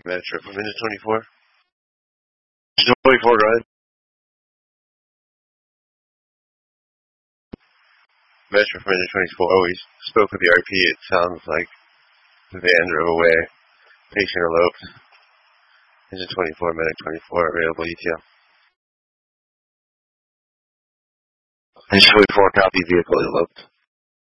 Metro from Engine 24. Engine 24, go ahead. Metro from Engine 24. Oh, we spoke with the RP. It sounds like the van drove away. Patient eloped. Engine 24, Medic 24, available ETL. Engine 24, copy, vehicle eloped.